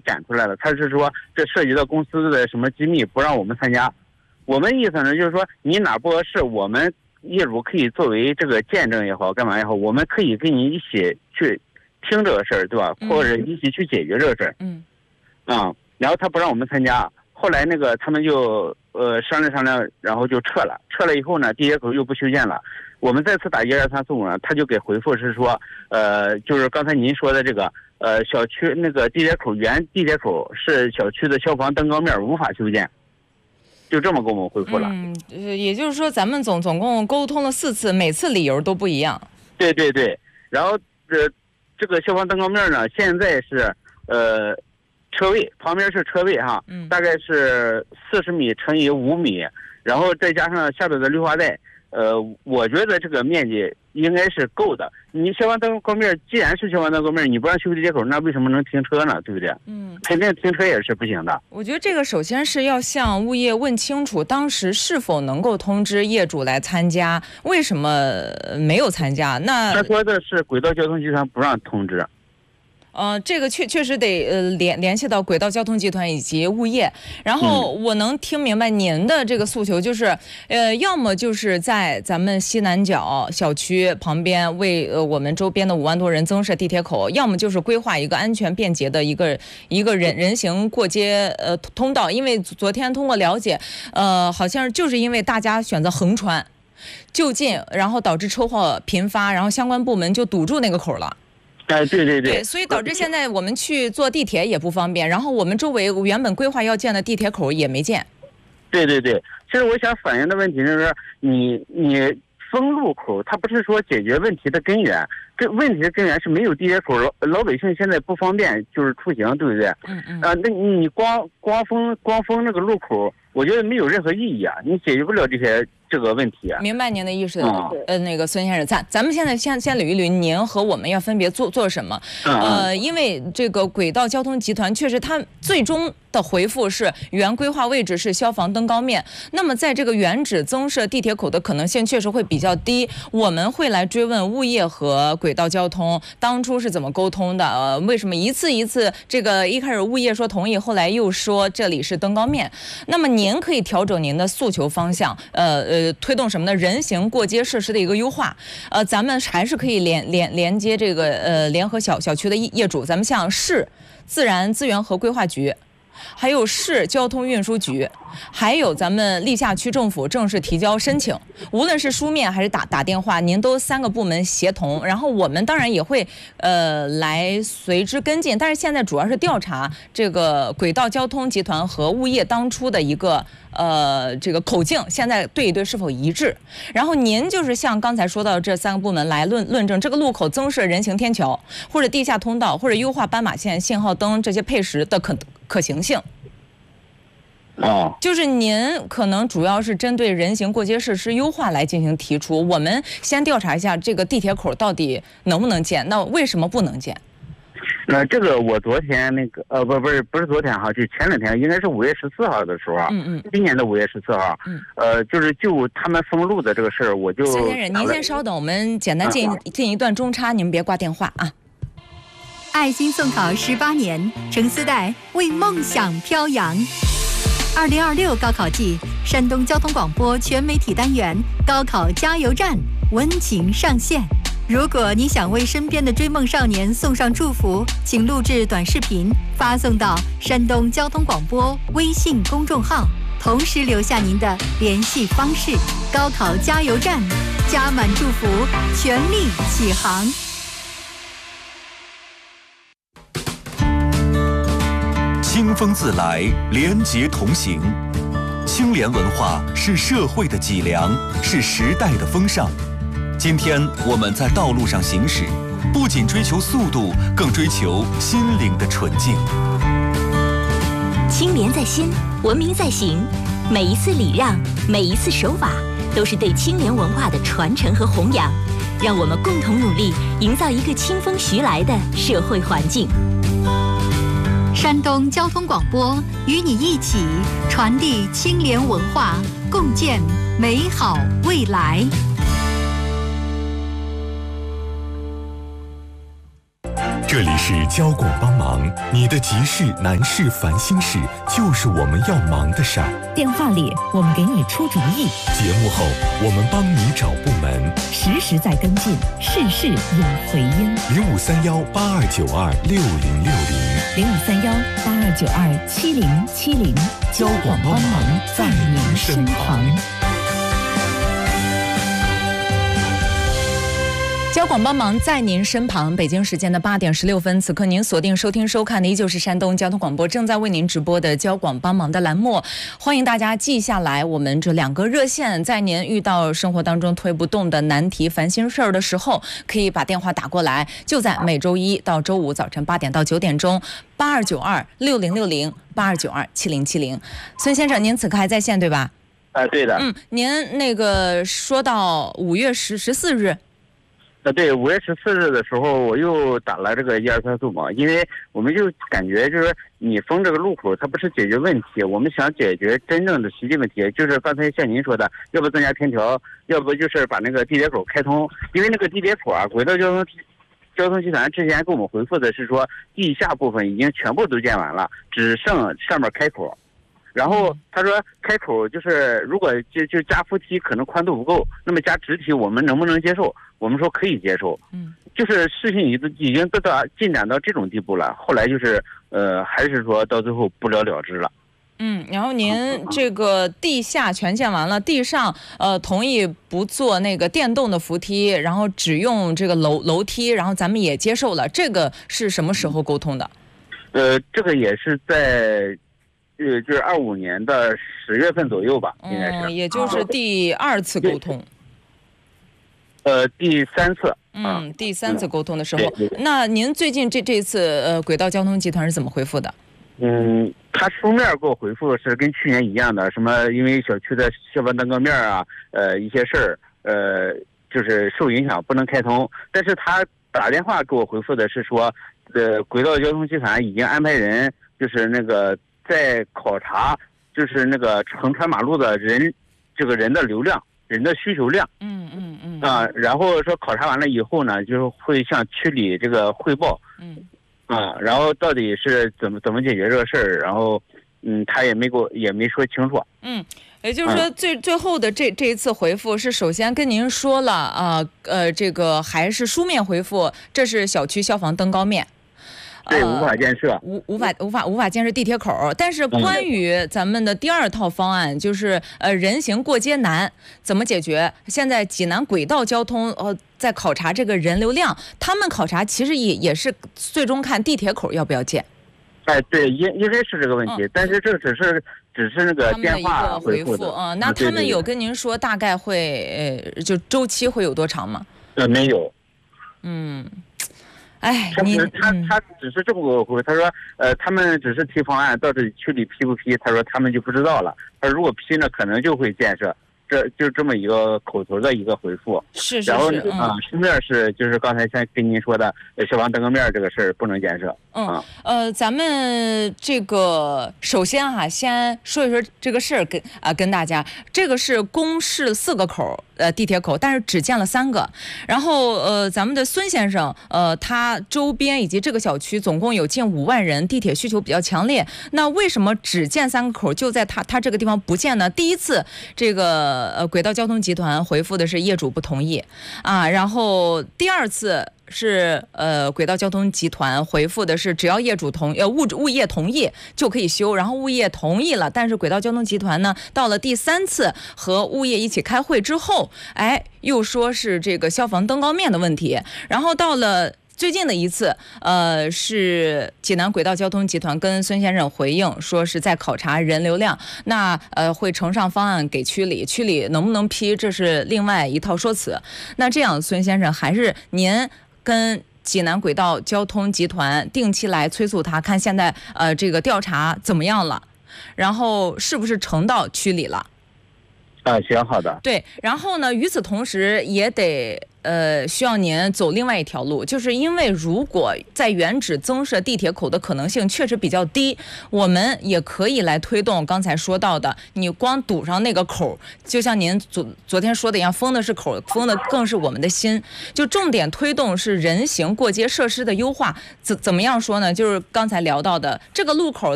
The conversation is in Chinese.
展出来了，他是说这涉及到公司的什么机密，不让我们参加。我们意思呢，就是说你哪不合适，我们业主可以作为这个见证也好，干嘛也好，我们可以跟你一起去听这个事儿，对吧？或者一起去解决这个事儿。然后他不让我们参加，后来那个他们就商量，然后就撤了。撤了以后呢，地铁口又不修建了。我们再次打12345呢，他就给回复是说，就是刚才您说的这个，小区那个原地铁口是小区的消防灯光面无法修建，就这么给我们回复了。 也就是说咱们总共沟通了4次，每次理由都不一样。 对，然后这个消防灯光面呢，现在是车位旁边是车位哈，大概是40米乘以5米，然后再加上下边的绿化带。我觉得这个面积应该是够的。你消防灯光面既然是消防灯光面，你不让修地铁口，那为什么能停车呢？对不对？肯定停车也是不行的。 我觉得这个首先是要向物业问清楚，当时是否能够通知业主来参加，为什么没有参加？那他说的是轨道交通集团不让通知。 这个确实得联系到轨道交通集团以及物业。然后我能听明白您的这个诉求，就是要么就是在咱们西南角小区旁边为我们周边的5万多人增设地铁口，要么就是规划一个安全便捷的一个人行过街通道。因为昨天通过了解，好像就是因为大家选择横穿就近，然后导致车祸频发，然后相关部门就堵住那个口了。对，所以导致现在我们去坐地铁也不方便，然后我们周围原本规划要建的地铁口也没建。 对，其实我想反映的问题就是你封路口，它不是说解决问题的根源，这问题的根源是没有地铁口，老百姓现在不方便就是出行，对不对？那你光封那个路口，我觉得没有任何意义啊，你解决不了这个问题啊。 明白您的意思。那个孙先生，咱们现在先捋一捋，您和我们要分别做什么？因为这个轨道交通集团确实它最终的回复是原规划位置是消防灯高面，那么在这个原址增设地铁口的可能性确实会比较低。我们会来追问物业和轨道交通当初是怎么沟通的，为什么一次这个一开始物业说同意，后来又说这里是灯高面。那么您可以调整您的诉求方向，推动什么呢？人行过街设施的一个优化。咱们还是可以连接这个联合小区的业主，咱们像市自然资源和规划局，还有市交通运输局，还有咱们历下区政府正式提交申请，无论是书面还是打电话，您都3个部门协同，然后我们当然也会来随之跟进。但是现在主要是调查这个轨道交通集团和物业当初的一个这个口径，现在对一对是否一致。然后您就是像刚才说到这3个部门来论证这个路口增设人行天桥，或者地下通道，或者优化斑马线、信号灯这些配时的可行性。就是您可能主要是针对人行过街设施优化来进行提出，我们先调查一下这个地铁口到底能不能建，那为什么不能建？ 这个我昨天那个不是昨天哈，就前2天，应该是5月14号的时候，今年的5月14号，就他们封路的这个事儿，我就孙先生，您先稍等，我们简单进一段中插，您别挂电话啊。 爱心送考18年，橙丝带为梦想飘扬。2026高考季，山东交通广播全媒体单元高考加油站温情上线。如果你想为身边的追梦少年送上祝福，请录制短视频发送到山东交通广播微信公众号，同时留下您的联系方式。高考加油站，加满祝福，全力起航。 清风自来，廉洁同行。清廉文化是社会的脊梁，是时代的风尚。今天我们在道路上行驶，不仅追求速度，更追求心灵的纯净。 清廉在心，文明在行。每一次礼让，每一次守法，都是对清廉文化的传承和弘扬。让我们共同努力，营造一个清风徐来的社会环境。 山东交通广播与你一起传递清廉文化，共建美好未来。 这里是交广帮忙，你的急事难事烦心事就是我们要忙的事儿。 电话里我们给你出主意， 节目后我们帮你找部门， 实时在跟进，事事有回音。 0531829260，0531827070， 交广帮忙在您身旁。 交广帮忙在您身旁。北京时间的8点16分，此刻您锁定收听收看的依旧是山东交通广播正在为您直播的交广帮忙的栏目。欢迎大家记下来我们这2个热线，在您遇到生活当中推不动的难题烦心事儿的时候，可以把电话打过来，就在每周一到周五早晨8点到9点钟，82926060，82927070。孙先生，您此刻还在线对吧？ 对的。 您那个说到5月14日。 对，5月14日的时候，我又打了这个123速嘛，因为我们就感觉就是你封这个路口，它不是解决问题，我们想解决真正的实际问题，就是刚才像您说的，要不增加天桥，要不就是把那个地铁口开通，因为那个地铁口啊，轨道交通集团之前给我们回复的是说，地下部分已经全部都建完了，只剩上面开口。然后他说开口就是如果就加扶梯可能宽度不够，那么加直梯我们能不能接受？我们说可以接受。就是事情已经进展到这种地步了。后来就是还是说到最后不了了之了。 然后您这个地下全建完了，地上同意不做那个电动的扶梯，然后只用这个楼梯，然后咱们也接受了。这个是什么时候沟通的？ 这个也是在。就是25年的10月份左右吧，应该是。 也就是第2次沟通。 第3次。 第3次沟通的时候，那您最近这次轨道交通集团是怎么回复的？ 他书面给我回复是跟去年一样的，什么因为小区的消防灯光面啊，一些事儿，就是受影响不能开通。但是他打电话给我回复的是说，轨道交通集团已经安排人，就是那个。在考察，就是那个横穿马路的人，这个人的流量、人的需求量。然后说考察完了以后呢，就是会向区里这个汇报。然后到底是怎么解决这个事儿，然后他也没说清楚。 也就是说最后的这一次回复是首先跟您说了这个还是书面回复，这是小区消防灯高面。 对，无法建设， 无法建设地铁口。但是关于咱们的第2套方案，就是人行过街难怎么解决？现在济南轨道交通在考察这个人流量，他们考察其实也是最终看地铁口要不要建。 对，应该是这个问题，但是这只是那个电话回复的。 那他们有跟您说大概会就周期会有多长吗？ 没有。他只是这么回，他说他们只是提方案，到底区里批不批，他说他们就不知道了。他说如果批呢，可能就会建设。这就这么一个口头的一个回复。 是。 然后书面是就是刚才先跟您说的消防灯光面这个事儿不能建设。 咱们这个首先先说一说这个事儿跟大家，这个是公示4个口地铁口，但是只建了3个。然后咱们的孙先生他周边以及这个小区总共有近5万人，地铁需求比较强烈。那为什么只建3个口，就在他这个地方不建呢？第一次这个轨道交通集团回复的是业主不同意然后第2次是轨道交通集团回复的是只要业主物业同意就可以修，然后物业同意了，但是轨道交通集团呢到了第3次和物业一起开会之后，又说是这个消防灯高面的问题，然后到了最近的一次，是济南轨道交通集团跟孙先生回应说是在考察人流量，那会呈上方案给区里，区里能不能批，这是另外一套说辞。那这样，孙先生还是您跟济南轨道交通集团定期来催促他，看现在这个调查怎么样了，然后是不是呈到区里了。 行，好的。 对，然后呢，与此同时也得需要您走另外一条路，就是因为如果在原址增设地铁口的可能性确实比较低，我们也可以来推动刚才说到的，你光堵上那个口，就像您昨天说的一样，封的是口，封的更是我们的心。就重点推动是人行过街设施的优化，怎么样说呢？就是刚才聊到的这个路口